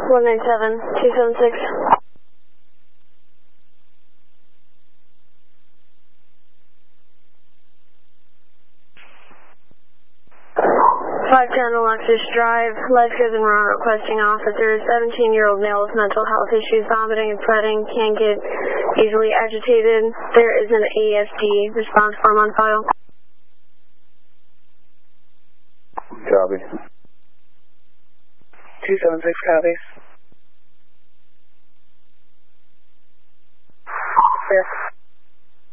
197-276. 510 Alexis Drive, Ledger and Ron requesting officers. 17-year-old male with mental health issues, vomiting and sweating, can get easily agitated. There is an ASD response form on file. Copy. 276 copies.